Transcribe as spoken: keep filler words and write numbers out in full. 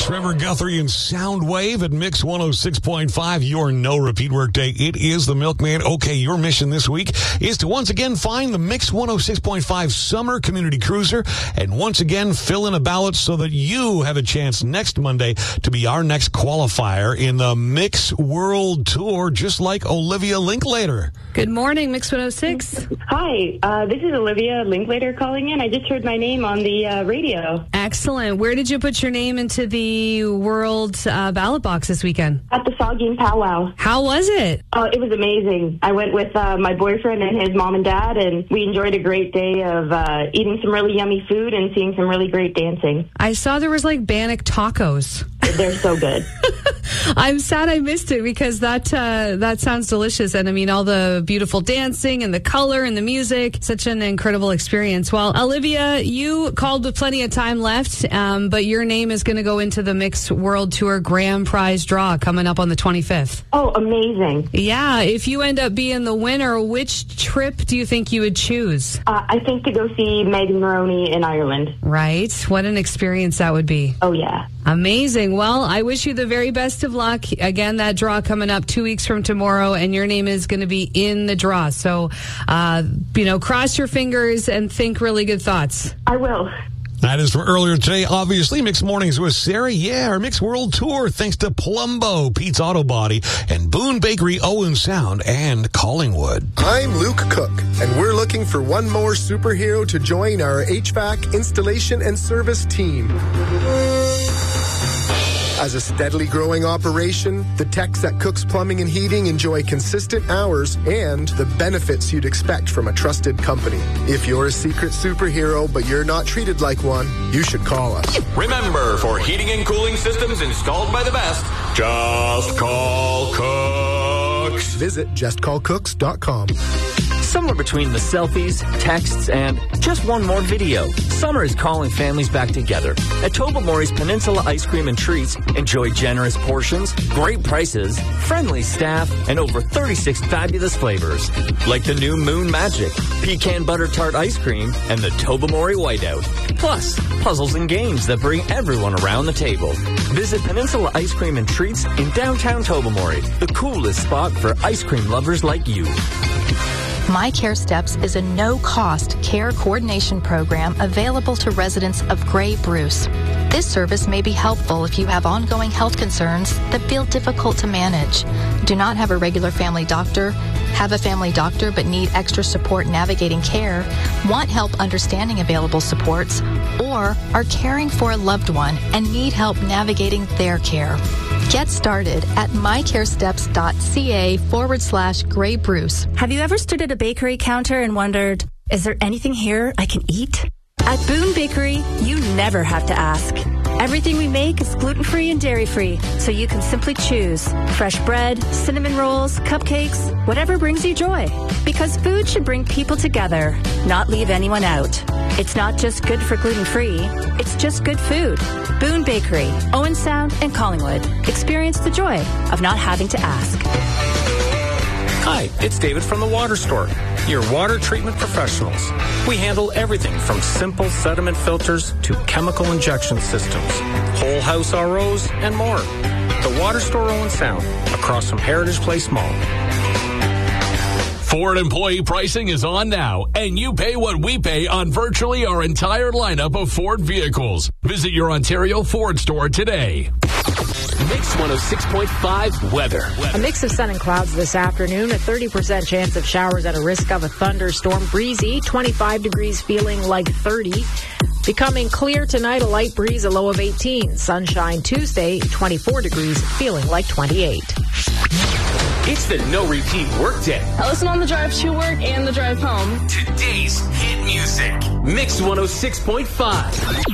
Trevor Guthrie and Soundwave at Mix one oh six point five, your no repeat workday. It is the Milkman. Okay, your mission this week is to once again find the Mix one oh six point five Summer Community Cruiser and once again fill in a ballot so that you have a chance next Monday to be our next qualifier in the Mix World Tour, just like Olivia Linklater. Good morning, Mix one oh six. Hi, uh, this is Olivia Linklater calling in. I just heard my name on the uh, radio. Excellent. Where did you put your name into the World uh, ballot box this weekend? At the Saugeen Powwow. How was it? Oh, it was amazing. I went with uh, my boyfriend and his mom and dad, and we enjoyed a great day of uh, eating some really yummy food and seeing some really great dancing. I saw there was like Bannock tacos. They're so good. I'm sad I missed it because that uh, that sounds delicious. And I mean, all the beautiful dancing and the color and the music, such an incredible experience. Well, Olivia, you called with plenty of time left, um, but your name is going to go into the Mix World Tour Grand Prize draw coming up on the twenty-fifth. Oh, amazing. Yeah. If you end up being the winner, which trip do you think you would choose? Uh, I think to go see Megan Maroney in Ireland. Right. What an experience that would be. Oh, yeah. Amazing. Well, I wish you the very best of luck. Again, that draw coming up two weeks from tomorrow, and your name is going to be in the draw. So, uh, you know, cross your fingers and think really good thoughts. I will. That is from earlier today, obviously. Mix Mornings with Sarah. Yeah, our Mix World Tour, thanks to Plumbo, Pete's Auto Body, and Boone Bakery, Owen Sound, and Collingwood. I'm Luke Cook, and we're looking for one more superhero to join our H V A C installation and service team. As a steadily growing operation, the techs at Cook's Plumbing and Heating enjoy consistent hours and the benefits you'd expect from a trusted company. If you're a secret superhero but you're not treated like one, you should call us. Remember, for heating and cooling systems installed by the best, just call Cooks. Visit just call cooks dot com. Somewhere between the selfies, texts, and just one more video, summer is calling families back together. At Tobermory's Peninsula Ice Cream and Treats, enjoy generous portions, great prices, friendly staff, and over thirty-six fabulous flavors. Like the new Moon Magic, Pecan Butter Tart Ice Cream, and the Tobermory Whiteout. Plus, puzzles and games that bring everyone around the table. Visit Peninsula Ice Cream and Treats in downtown Tobermory, the coolest spot for ice cream lovers like you. My Care Steps is a no-cost care coordination program available to residents of Grey Bruce. This service may be helpful if you have ongoing health concerns that feel difficult to manage, do not have a regular family doctor, have a family doctor but need extra support navigating care, want help understanding available supports, or are caring for a loved one and need help navigating their care. Get started at mycaresteps.ca forward slash Grey Bruce. Have you ever stood at a bakery counter and wondered, is there anything here I can eat? At Boone Bakery, you never have to ask. Everything we make is gluten-free and dairy-free, so you can simply choose fresh bread, cinnamon rolls, cupcakes, whatever brings you joy. Because food should bring people together, not leave anyone out. It's not just good for gluten-free, it's just good food. Boone Bakery, Owen Sound, and Collingwood. Experience the joy of not having to ask. Hi, it's David from the Water Store, your water treatment professionals. We handle everything from simple sediment filters to chemical injection systems, whole house R Os, and more. The Water Store, Owen Sound, across from Heritage Place Mall. Ford employee pricing is on now, and you pay what we pay on virtually our entire lineup of Ford vehicles. Visit your Ontario Ford store today. Mix one oh six point five weather. A mix of sun and clouds this afternoon. A thirty percent chance of showers at a risk of a thunderstorm. Breezy, twenty-five degrees, feeling like thirty. Becoming clear tonight, a light breeze, a low of eighteen. Sunshine Tuesday, twenty-four degrees, feeling like twenty-eight. It's the No Repeat Workday. I listen on the drive to work and the drive home. Today's hit music. Mix one oh six point five.